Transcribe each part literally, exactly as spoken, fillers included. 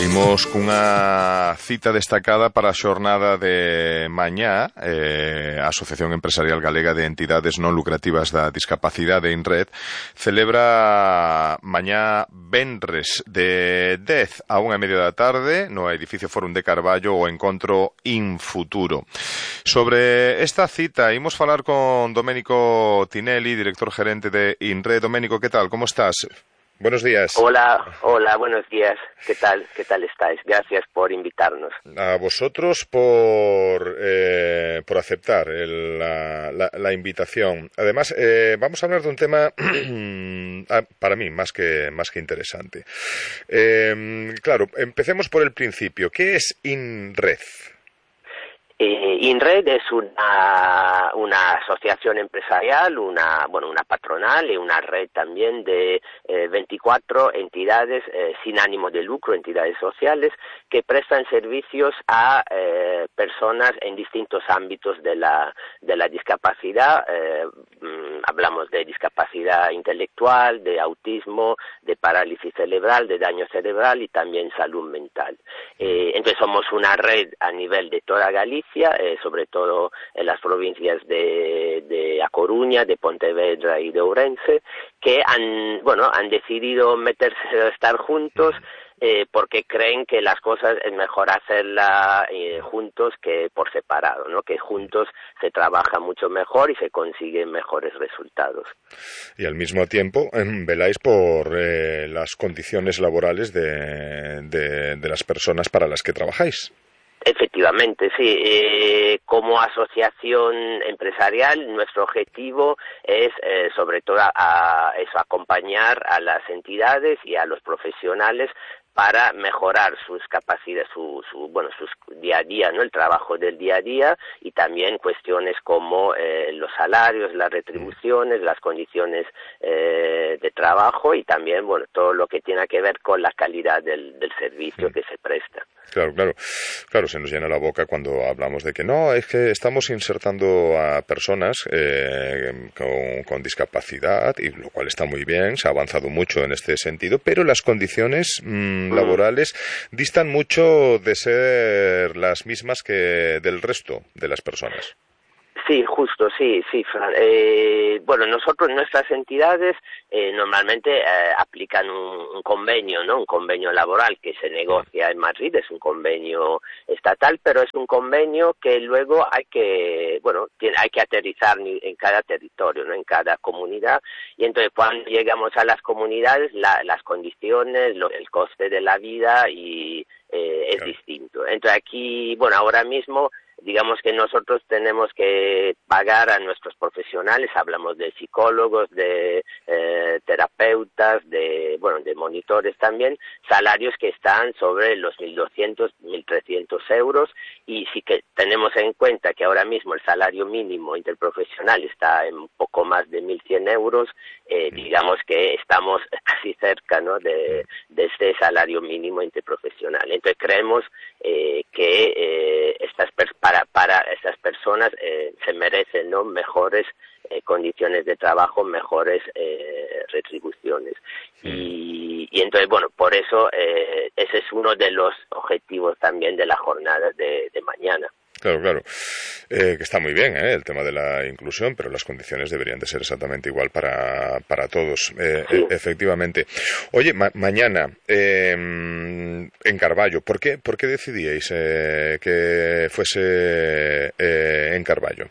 Imos cunha cita destacada para a xornada de mañá. eh, a Asociación Empresarial Galega de Entidades Non Lucrativas da Discapacidade, INRED, celebra mañá venres de dez a unha e media da tarde no edificio Fórum de Carballo o encontro Infuturo. Sobre esta cita imos falar con Domenico Tinelli, director gerente de INRED. Domenico, que tal? Como estás? Buenos días. Hola, hola, buenos días. ¿Qué tal? ¿Qué tal estáis? Gracias por invitarnos. A vosotros por eh, por aceptar el, la, la, la invitación. Además, eh, vamos a hablar de un tema para mí más que más que interesante. Eh, claro, empecemos por el principio. ¿Qué es INRED? Eh, INRED es una, una asociación empresarial, una, bueno, una patronal y una red también de eh, veinticuatro entidades eh, sin ánimo de lucro, entidades sociales, que prestan servicios a eh, personas en distintos ámbitos de la, de la discapacidad. Eh, mm, hablamos de discapacidad intelectual, de autismo, de parálisis cerebral, de daño cerebral y también salud mental. Eh, entonces somos una red a nivel de toda Galicia, Eh, sobre todo en las provincias de, de A Coruña, de Pontevedra y de Ourense, que han, bueno, han decidido meterse, estar juntos, eh, porque creen que las cosas es mejor hacerlas eh, juntos que por separado, ¿no? Que juntos se trabaja mucho mejor y se consiguen mejores resultados. Y al mismo tiempo eh, veláis por eh, las condiciones laborales de, de, de las personas para las que trabajáis. Efectivamente, sí. Eh, como asociación empresarial, nuestro objetivo es, eh, sobre todo, a, a eso, acompañar a las entidades y a los profesionales para mejorar sus capacidades, su, su, bueno, sus día a día, ¿no? El trabajo del día a día y también cuestiones como eh, los salarios, las retribuciones, las condiciones eh, de trabajo y también, bueno, todo lo que tiene que ver con la calidad del, del servicio sí. que se presta. Claro, claro, claro, se nos llena la boca cuando hablamos de que no, es que estamos insertando a personas eh, con, con discapacidad, y lo cual está muy bien, se ha avanzado mucho en este sentido, pero las condiciones mmm, laborales distan mucho de ser las mismas que del resto de las personas. Sí, justo, sí, sí, Fran. Eh, bueno, nosotros, nuestras entidades, eh, normalmente eh, aplican un, un convenio, ¿no? Un convenio laboral que se negocia en Madrid, es un convenio estatal, pero es un convenio que luego hay que, bueno, tiene, hay que aterrizar en cada territorio, ¿no? En cada comunidad, y entonces cuando llegamos a las comunidades, la, las condiciones, lo, el coste de la vida y eh, es claro. distinto. Entonces aquí, bueno, ahora mismo, digamos que nosotros tenemos que pagar a nuestros profesionales, hablamos de psicólogos, de eh, terapeutas, de bueno, de monitores también, salarios que están sobre los mil doscientos, mil trescientos euros, y sí que tenemos en cuenta que ahora mismo el salario mínimo interprofesional está en un poco más de mil cien euros, eh, digamos que estamos casi cerca, ¿no? de, de este salario mínimo interprofesional. Entonces creemos eh, que eh, estas personas Para, para estas personas eh, se merecen, ¿no? mejores eh, condiciones de trabajo, mejores eh, retribuciones. Sí. Y, y entonces, bueno, por eso eh, ese es uno de los objetivos también de la jornada de, de mañana. Claro, claro, eh, que está muy bien ¿eh? el tema de la inclusión, pero las condiciones deberían de ser exactamente igual para, para todos, eh, sí. e- efectivamente. Oye, ma- mañana eh, en Carballo, ¿por qué, por qué decidíais eh, que fuese eh, en Carballo?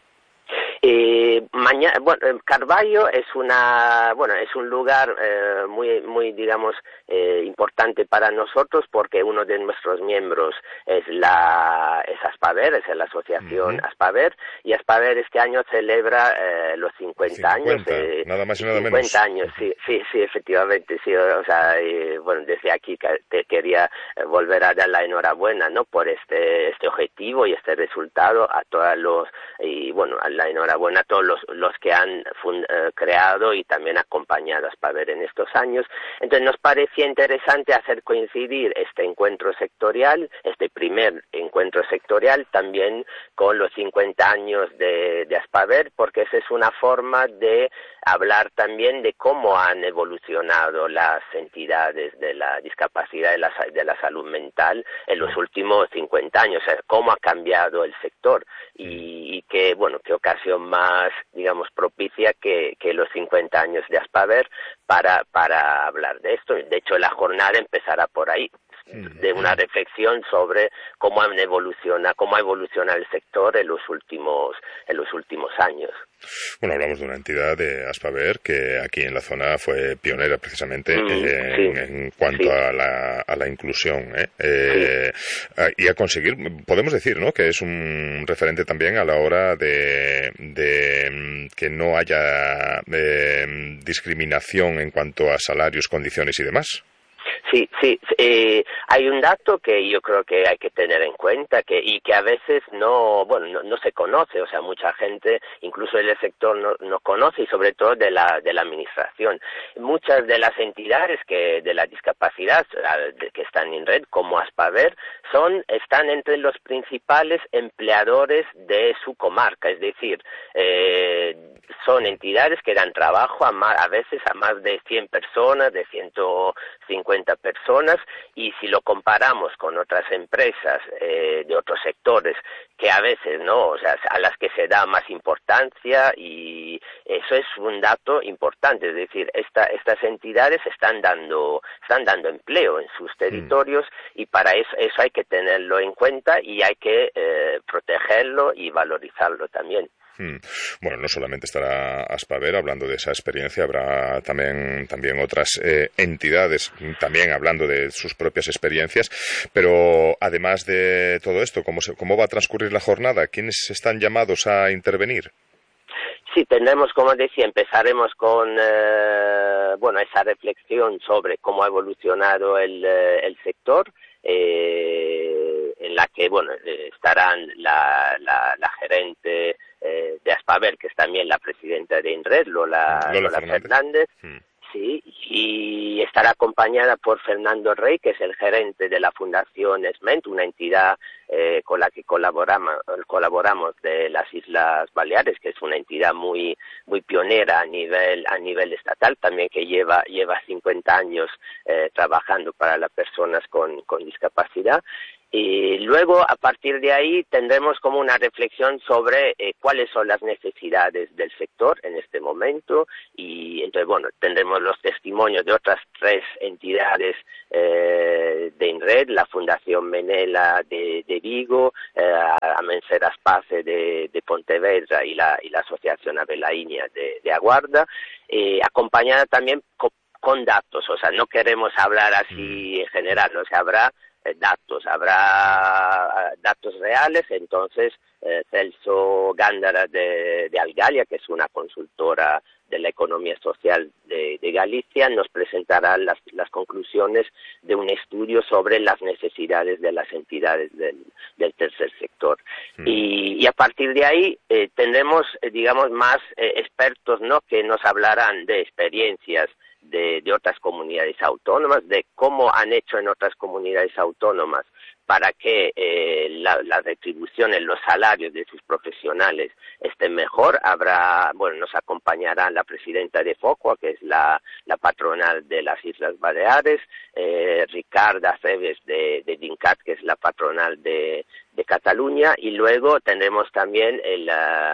Eh, mañana, bueno, Carballo es una, bueno, es un lugar eh, muy, muy, digamos, eh, importante para nosotros porque uno de nuestros miembros es la, es Aspaver, es la asociación uh-huh. Aspaver, y Aspaver este año celebra eh, los cincuenta, cincuenta años. Eh, nada más y nada cincuenta menos. años, sí, sí, sí, efectivamente, sí, o sea, eh, bueno, desde aquí te quería volver a dar la enhorabuena, ¿no? Por este, este objetivo y este resultado a todos los, y bueno, a la enhorabuena enhorabuena a todos los, los que han fund, eh, creado y también acompañado a Aspaber en estos años. Entonces nos parecía interesante hacer coincidir este encuentro sectorial, este primer encuentro sectorial, también con los cincuenta años de, de Aspaber, porque esa es una forma de hablar también de cómo han evolucionado las entidades de la discapacidad de la, de la salud mental en los últimos cincuenta años, o sea, cómo ha cambiado el sector y, y que, bueno, qué ocasión más, digamos, propicia que, que los cincuenta años de Aspaber para, para hablar de esto. De hecho, la jornada empezará por ahí, de una reflexión sobre cómo han evolucionado, cómo ha evolucionado el sector en los últimos, en los últimos años. Bueno, hablamos de una entidad de Aspaber que aquí en la zona fue pionera precisamente mm, en, sí, en cuanto sí. a, la, a la inclusión ¿eh? Eh, sí. y a conseguir, podemos decir, ¿no?, que es un referente también a la hora de, de que no haya eh, discriminación en cuanto a salarios, condiciones y demás. Sí, sí, eh, hay un dato que yo creo que hay que tener en cuenta que y que a veces no, bueno, no, no se conoce, o sea, mucha gente, incluso en el sector, no, no conoce y sobre todo de la de la administración. Muchas de las entidades que de la discapacidad que están en red, como Aspaber, son están entre los principales empleadores de su comarca, es decir, eh, son entidades que dan trabajo a, más, a veces a más de cien personas, de ciento cincuenta personas, y si lo comparamos con otras empresas eh, de otros sectores que a veces no, o sea, a las que se da más importancia, y eso es un dato importante, es decir, esta, estas entidades están dando están dando empleo en sus territorios mm. y para eso, eso hay que tenerlo en cuenta y hay que eh, protegerlo y valorizarlo también. Bueno, no solamente estará Aspaber hablando de esa experiencia, habrá también, también otras eh, entidades también hablando de sus propias experiencias, pero además de todo esto, ¿cómo, se, cómo va a transcurrir la jornada? ¿Quiénes están llamados a intervenir? Sí, tendremos, como decía, empezaremos con eh, bueno, esa reflexión sobre cómo ha evolucionado el, el sector, eh, en la que bueno estarán la, la, la gerente eh, de Aspaber, que es también la presidenta de INRED, Lola, Lola, Lola Fernández, Fernández hmm. sí, y estará acompañada por Fernando Rey, que es el gerente de la Fundación ESMENT, una entidad eh, con la que colaboramos, colaboramos de las Islas Baleares, que es una entidad muy muy pionera a nivel a nivel estatal, también que lleva lleva cincuenta años eh, trabajando para las personas con, con discapacidad. Y luego, a partir de ahí, tendremos como una reflexión sobre eh, cuáles son las necesidades del sector en este momento, y entonces, bueno, tendremos los testimonios de otras tres entidades eh, de INRED, la Fundación Menela de, de Vigo, eh, Amencer Aspace de, de Pontevedra y la, y la Asociación Abelaiña de, de Aguarda, eh, acompañada también con, con datos, o sea, no queremos hablar así en general, o sea, habrá datos, habrá datos reales. Entonces eh, Celso Gándara de, de Algalia, que es una consultora de la economía social de, de Galicia, nos presentará las, las conclusiones de un estudio sobre las necesidades de las entidades del, del tercer sector. Mm. Y, y a partir de ahí eh, tendremos, eh, digamos, más eh, expertos, ¿no?, que nos hablarán de experiencias De, de otras comunidades autónomas, de cómo han hecho en otras comunidades autónomas para que eh, la, la retribución en los salarios de sus profesionales estén mejor. Habrá, bueno, nos acompañará la presidenta de FOCUA, que es la, la patronal de las Islas Baleares, eh, Ricarda Cebes de, de DINCAT, que es la patronal de, de Cataluña, y luego tendremos también el uh,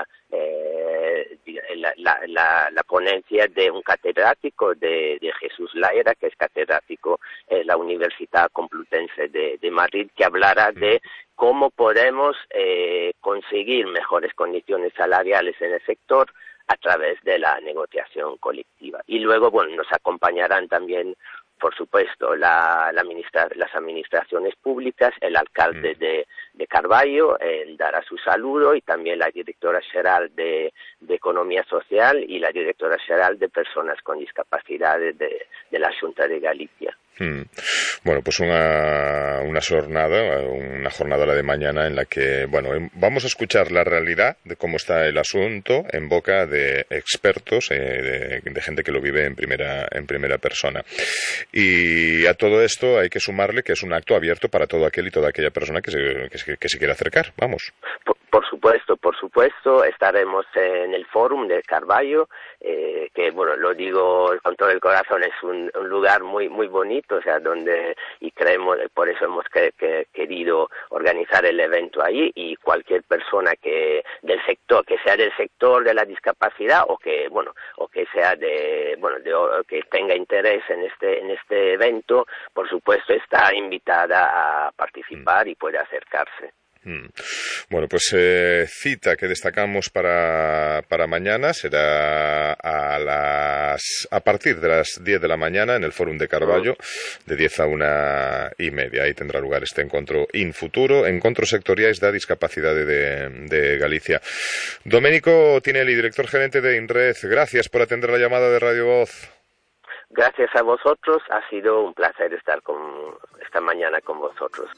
Eh, la, la, la, la ponencia de un catedrático de, de Jesús Laera, que es catedrático en la Universidad Complutense de, de Madrid, que hablará de cómo podemos eh, conseguir mejores condiciones salariales en el sector a través de la negociación colectiva. Y luego, bueno, nos acompañarán también, por supuesto, la, la administra las administraciones públicas, el alcalde mm. de, de Carballo, él dará su saludo, y también la directora general de, de Economía Social y la directora general de Personas con Discapacidades de, de la Xunta de Galicia. Hmm. Bueno, pues una, una jornada, una jornada de mañana en la que, bueno, vamos a escuchar la realidad de cómo está el asunto en boca de expertos, eh, de, de gente que lo vive en primera, en primera persona. Y a todo esto hay que sumarle que es un acto abierto para todo aquel y toda aquella persona que se, que se, que se quiera acercar, vamos. Por, por supuesto, por supuesto, estaremos en el Fórum de Carballo, eh, que, bueno, lo digo con todo el corazón, es un, un lugar muy muy bonito, o sea, donde, y creemos, por eso hemos que, que, querido organizar el evento ahí, y cualquier persona que del sector, que sea del sector de la discapacidad o que, bueno, o que sea de, bueno, de, que tenga interés en este en este evento, por supuesto está invitada a participar y puede acercarse. Bueno, pues eh, cita que destacamos para, para mañana será a las a partir de las diez de la mañana en el Fórum de Carballo, de diez a una y media. Ahí tendrá lugar este encuentro in futuro, encontros sectoriais da discapacidade de, de Galicia. Doménico Tinelli, director gerente de INRED, gracias por atender la llamada de Radio Voz. Gracias a vosotros, ha sido un placer estar con, esta mañana con vosotros.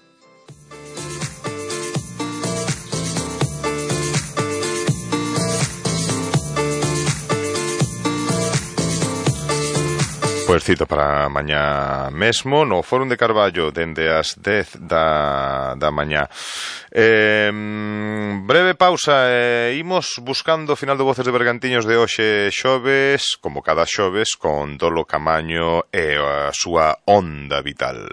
Pois cito para mañá mesmo no Fórum de Carballo dende as dez da, da mañá. Eh, breve pausa e eh, imos buscando o final do Voces de Bergantiños de hoxe xoves, como cada xoves, con Dolo Camaño e a súa onda vital.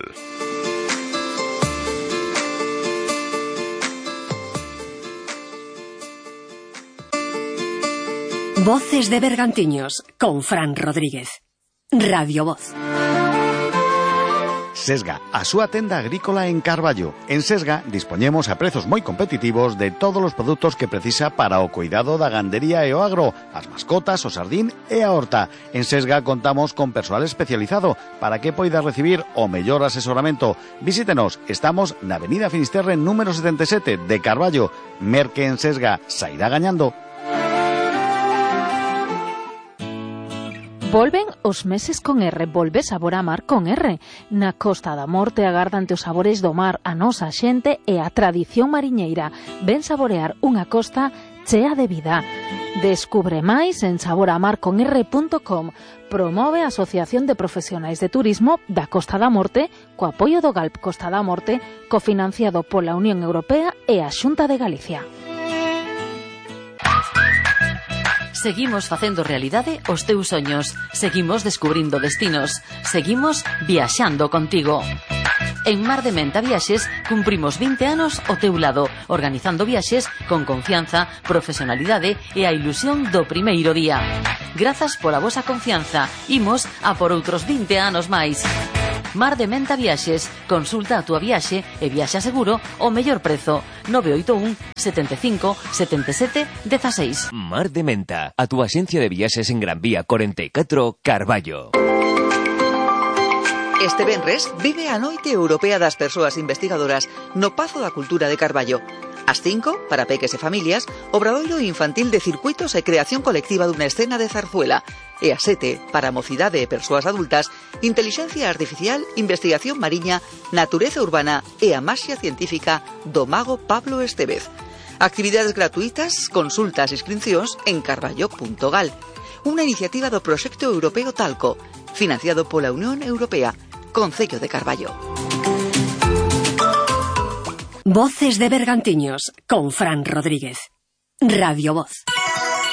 Voces de Bergantiños con Fran Rodríguez. Radio Voz. Sesga, a súa tenda agrícola en Carballo. En Sesga dispoñemos a prezos moi competitivos de todos os produtos que precisa para o cuidado da gandería e o agro, as mascotas, o sardín e a horta. En Sesga contamos con persoal especializado para que poida recibir o mellor asesoramento. Visítenos, estamos na Avenida Finisterre número setenta e sete de Carballo. Merque en Sesga, sairá gañando. Volven os meses con R, volve sabor a mar con R. Na Costa da Morte agardante os sabores do mar, a nosa xente e a tradición mariñeira. Ven saborear unha costa chea de vida. Descubre máis en sabor a mar con r punto com. Promove a Asociación de Profesionais de Turismo da Costa da Morte co apoio do Galp Costa da Morte, cofinanciado pola Unión Europea e a Xunta de Galicia. Seguimos facendo realidade os teus soños. Seguimos descubrindo destinos. Seguimos viaxando contigo. En Mar de Menta Viaxes cumprimos vinte anos ao teu lado, organizando viaxes con confianza, profesionalidade e a ilusión do primeiro día. Grazas pola vosa confianza. Imos a por outros vinte anos máis. Mar de Menta Viaxes. Consulta a túa viaxe e viaxa seguro o mellor prezo. nove oito un, setenta e cinco, setenta e sete, dezasseis. Mar de Menta, a túa axencia de viaxes en Gran Vía cuarenta e catro, Carballo. Este venres vive a Noite Europea das Persoas Investigadoras no Pazo da Cultura de Carballo. Ás cinco, para peques e familias, obradoiro infantil de circuitos e creación colectiva dunha escena de zarzuela. E a sete, para mocidade e persoas adultas, intelixencia artificial, investigación mariña, natureza urbana e a maxia científica do mago Pablo Estevez. Actividades gratuitas, consultas e inscripcións en carballo punto gal. Unha iniciativa do Proxecto Europeo Talco, financiado pola Unión Europea, Concello de Carballo. Voces de Bergantiños con Fran Rodríguez. Radio Voz.